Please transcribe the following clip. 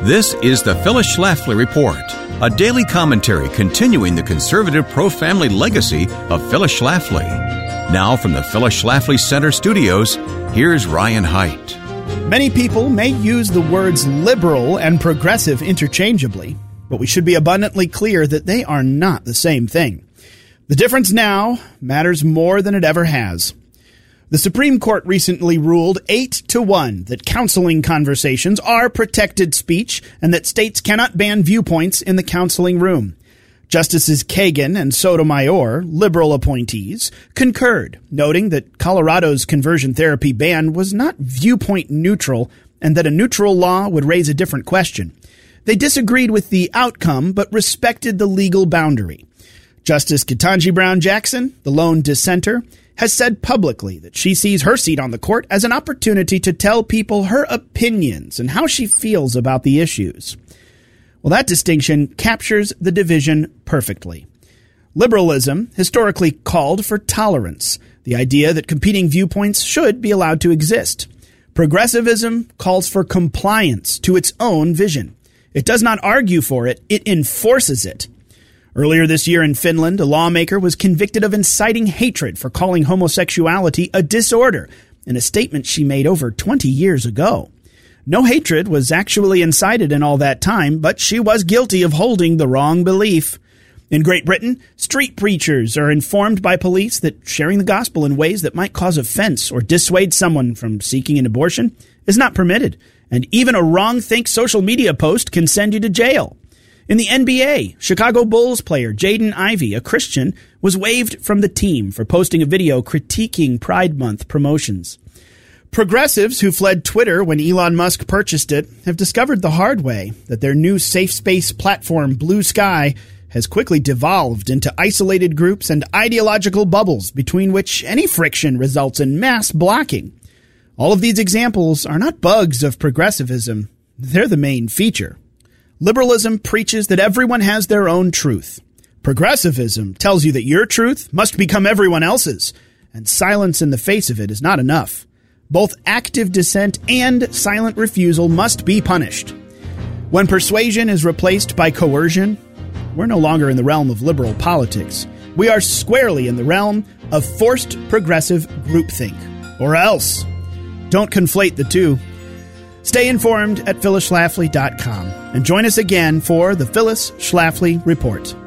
This is the Phyllis Schlafly Report, a daily commentary continuing the conservative pro-family legacy of Phyllis Schlafly. Now from the Phyllis Schlafly Center studios, here's Ryan Haidt. Many people may use the words liberal and progressive interchangeably, but we should be abundantly clear that they are not the same thing. The difference now matters more than it ever has. The Supreme Court recently ruled 8-1 that counseling conversations are protected speech and that states cannot ban viewpoints in the counseling room. Justices Kagan and Sotomayor, liberal appointees, concurred, noting that Colorado's conversion therapy ban was not viewpoint neutral and that a neutral law would raise a different question. They disagreed with the outcome but respected the legal boundary. Justice Ketanji Brown Jackson, the lone dissenter, has said publicly that she sees her seat on the court as an opportunity to tell people her opinions and how she feels about the issues. Well, that distinction captures the division perfectly. Liberalism historically called for tolerance, the idea that competing viewpoints should be allowed to exist. Progressivism calls for compliance to its own vision. It does not argue for it, it enforces it. Earlier this year in Finland, a lawmaker was convicted of inciting hatred for calling homosexuality a disorder in a statement she made over 20 years ago. No hatred was actually incited in all that time, but she was guilty of holding the wrong belief. In Great Britain, street preachers are informed by police that sharing the gospel in ways that might cause offense or dissuade someone from seeking an abortion is not permitted, and even a wrong-think social media post can send you to jail. In the NBA, Chicago Bulls player Jaden Ivey, a Christian, was waived from the team for posting a video critiquing Pride Month promotions. Progressives who fled Twitter when Elon Musk purchased it have discovered the hard way that their new safe space platform, Blue Sky, has quickly devolved into isolated groups and ideological bubbles between which any friction results in mass blocking. All of these examples are not bugs of progressivism. They're the main feature. Liberalism preaches that everyone has their own truth. Progressivism tells you that your truth must become everyone else's, and silence in the face of it is not enough. Both active dissent and silent refusal must be punished. When persuasion is replaced by coercion, we're no longer in the realm of liberal politics. We are squarely in the realm of forced progressive groupthink. Or else. Don't conflate the two. Stay informed at phyllisschlafly.com and join us again for the Phyllis Schlafly Report.